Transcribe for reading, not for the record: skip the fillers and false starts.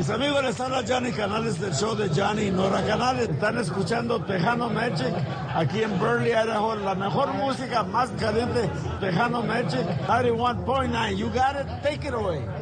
Mis amigos, les habla Johnny Canales del show de Johnny y Nora Canales. Están escuchando Tejano Magic aquí en Burley, Idaho. La mejor música más caliente, Tejano Magic 91.9. You got it? Take it away.